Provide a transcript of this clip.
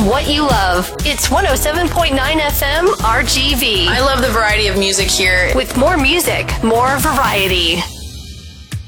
what you love. It's 107.9 FM RGV. I love the variety of music here. With more music, more variety.